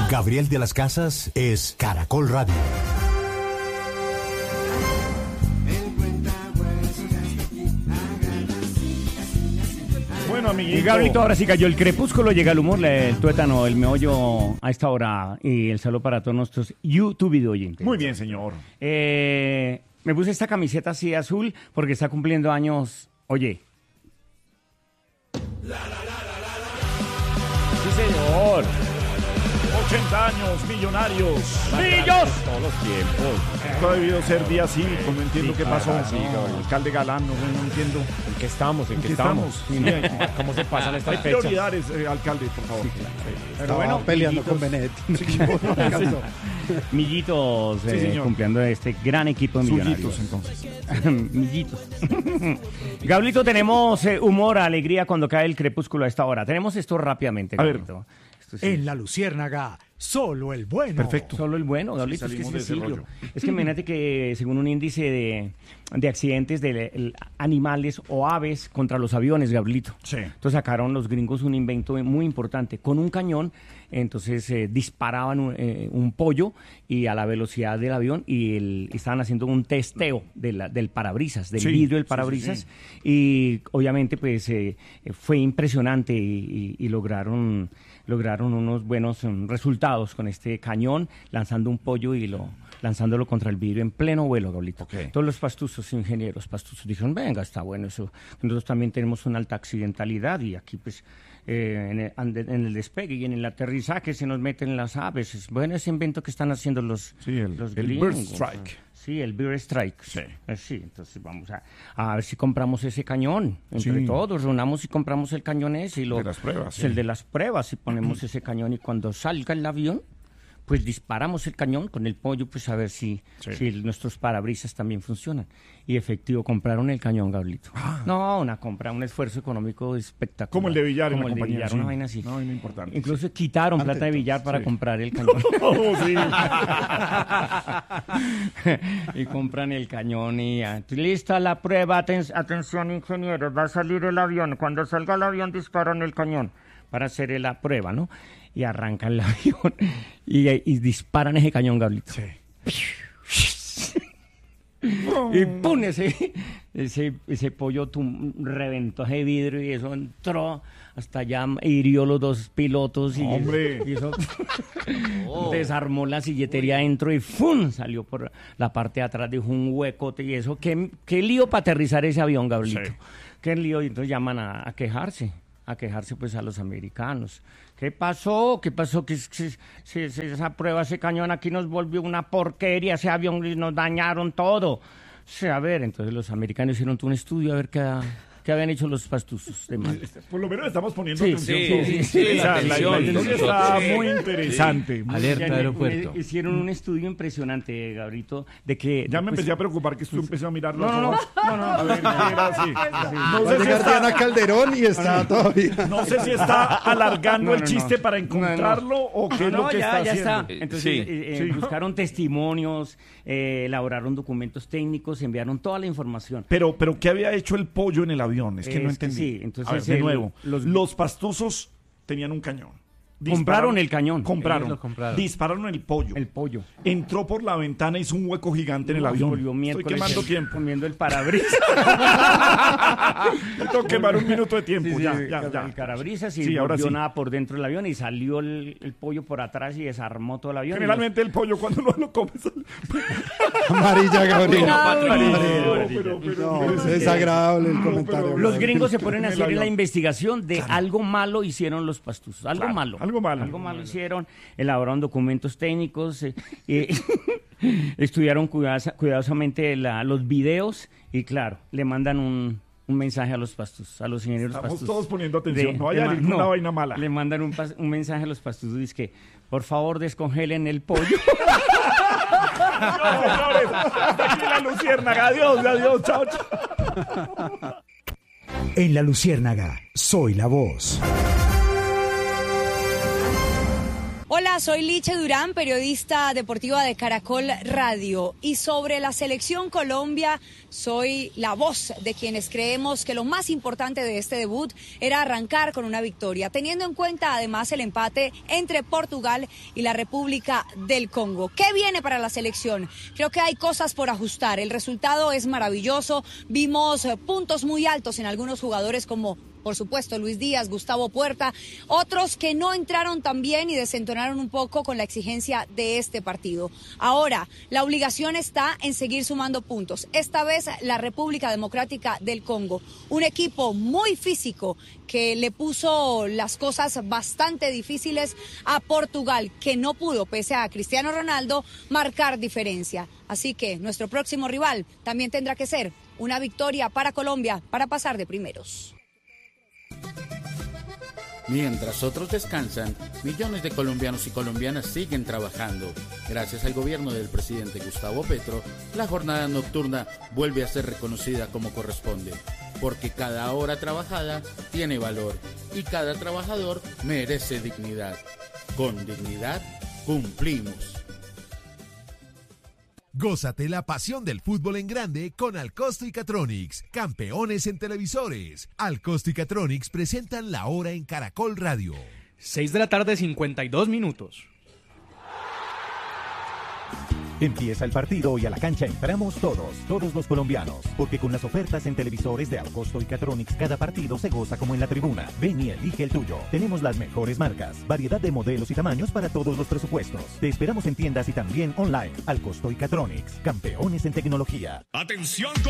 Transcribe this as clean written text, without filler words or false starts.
Gabriel de las Casas es Caracol Radio. Bueno, amiguito. Y Gabrielito, ahora sí cayó el crepúsculo, llega el humor, el tuétano, el meollo a esta hora. Y el saludo para todos nuestros YouTube oyentes. Muy bien, señor. Me puse esta camiseta así azul porque está cumpliendo años. Oye. Sí, señor. 80 años, millonarios. ¡Millos! Todos los tiempos. Esto ha debido ser día cívico, no entiendo qué pasó. Alcalde Galán, no entiendo. ¿En qué estamos? ¿En qué estamos? ¿Cómo se pasan estas Hay fechas? prioridades, alcalde, por favor. Pero bueno, peleando con Benedetti. Millitos, Sí, señor. cumpliendo este gran equipo de millonarios. Suyitos, entonces. Millitos. Gablito, tenemos humor, alegría cuando cae el crepúsculo a esta hora. Tenemos esto rápidamente, A ver. Gablito. Esto sí. En La Luciérnaga, solo el bueno. Perfecto. Solo el bueno, Gablito, Sí, es que es salimos de ese sencillo. rollo. Es que imagínate que según un índice de accidentes de animales o aves contra los aviones, Gablito. Sí. Entonces sacaron los gringos un invento muy importante. Con un cañón, entonces disparaban un pollo y a la velocidad del avión y estaban haciendo un testeo del parabrisas, del Sí, vidrio del sí, parabrisas. sí. Y obviamente pues fue impresionante y lograron unos buenos resultados con este cañón, lanzando un pollo y lanzándolo contra el vidrio en pleno vuelo, Gablito. Ok. Todos los pastuzos, ingenieros pastuzos, dijeron, venga, está bueno eso. Nosotros también tenemos una alta accidentalidad y aquí pues en el despegue y en el aterrizaje se nos meten las aves. Es bueno ese invento que están haciendo los el gringos. Bird Strike. Sí, el Bird Strike. Sí. Sí, entonces vamos a ver si compramos ese cañón. Entre Sí. todos, reunamos y compramos el cañón ese. De las pruebas, sí. El de las pruebas, y ponemos ese cañón y cuando salga el avión, pues disparamos el cañón con el pollo, pues a ver si nuestros parabrisas también funcionan. Y efectivo, compraron el cañón, Gablito. No, un esfuerzo económico espectacular. Como el de Villar en Como la el de compañía. Villar, sí. una vaina así. No, no importante. Incluso quitaron plata de Villar para comprar el cañón. Oh, sí. Y compran el cañón y ya. Lista la prueba, atención ingenieros, va a salir el avión. Cuando salga el avión disparan el cañón para hacer la prueba, ¿no? Y arrancan el avión y disparan ese cañón, Gablito. Sí. Y ¡pum! Ese pollo reventó ese vidrio y eso entró hasta allá, hirió los dos pilotos y, ¡Hombre! y eso desarmó la silletería adentro y ¡fum! Salió por la parte de atrás, dejó un huecote y eso. ¿Qué lío para aterrizar ese avión, Gablito? Sí. ¿Qué lío? Y entonces llaman a quejarse pues a los americanos. ¿Qué pasó? Que esa prueba, ese cañón aquí nos volvió una porquería, ese avión y nos dañaron todo. O sea, a ver, entonces los americanos hicieron un estudio a ver qué habían hecho los pastuzos de mal. Por lo menos estamos poniendo Sí, atención. sí, O sea, la atención. historia está muy interesante. Alerta de aeropuerto. Hicieron un estudio impresionante, Gabrito, de que... Ya me empecé a preocupar que tú empecé a mirarlo. No. A ver, ¿qué era así? No Va a sé si llegar Diana está, Calderón y está todavía. no sé si está alargando No, el chiste para encontrarlo o qué es lo que está ya haciendo. está. Entonces Sí. buscaron testimonios, elaboraron documentos técnicos, enviaron toda la información. Pero ¿qué había hecho el pollo en el avión? Es que no entendí. sí, entonces a ver, de nuevo. los- Los pastuzos tenían un cañón. Compraron el cañón. Compraron. Ellos lo compraron. Dispararon el pollo. El pollo. Entró por la ventana, hizo un hueco gigante en el Nos avión. volvió Estoy miércoles quemando tiempo. comiendo el parabrisas. Tengo que quemar un minuto de tiempo. Sí, ya. El parabrisas y Sí, ahora volvió sí. nada por dentro del avión y salió el pollo por atrás y desarmó todo el avión. Generalmente el pollo cuando no lo comes. Amarilla, Gabriel. Pero, No, es desagradable el comentario. Los gringos se ponen a En el hacer la avión. investigación de algo malo hicieron los pastuzos. Algo Claro, malo. algo malo. Algo malo hicieron. Elaboraron documentos técnicos. Estudiaron cuidadosamente los videos. Y claro, le mandan un mensaje a los pastuzos, a los ingenieros Estamos pastuzos. todos poniendo atención, no vaya ninguna vaina mala. Le mandan un mensaje a los pastuzos. Dice que, por favor, descongelen el pollo. No, señores, hasta aquí la luciérnaga. Adiós, chao. En La Luciérnaga, soy la voz. Hola, soy Liche Durán, periodista deportiva de Caracol Radio. Y sobre la selección Colombia, soy la voz de quienes creemos que lo más importante de este debut era arrancar con una victoria, teniendo en cuenta además el empate entre Portugal y la República del Congo. ¿Qué viene para la selección? Creo que hay cosas por ajustar. El resultado es maravilloso. Vimos puntos muy altos en algunos jugadores como, por supuesto, Luis Díaz, Gustavo Puerta, otros que no entraron tan bien y desentonaron un poco con la exigencia de este partido. Ahora, la obligación está en seguir sumando puntos. Esta vez la República Democrática del Congo, un equipo muy físico que le puso las cosas bastante difíciles a Portugal, que no pudo, pese a Cristiano Ronaldo, marcar diferencia. Así que nuestro próximo rival también tendrá que ser una victoria para Colombia para pasar de primeros. Mientras otros descansan, millones de colombianos y colombianas siguen trabajando. Gracias al gobierno del presidente Gustavo Petro, la jornada nocturna vuelve a ser reconocida como corresponde. Porque cada hora trabajada tiene valor y cada trabajador merece dignidad. Con dignidad, cumplimos. Gózate la pasión del fútbol en grande con Alcosto y Catronics, campeones en televisores. Alcosto y Catronics presentan La Hora en Caracol Radio. 6 de la tarde, 52 minutos. Empieza el partido y a la cancha entramos todos los colombianos, porque con las ofertas en televisores de Alcosto y Catronics cada partido se goza como en la tribuna. Ven y elige el tuyo. Tenemos las mejores marcas, variedad de modelos y tamaños para todos los presupuestos. Te esperamos en tiendas y también online. Alcosto y Catronics, campeones en tecnología. ¡Atención!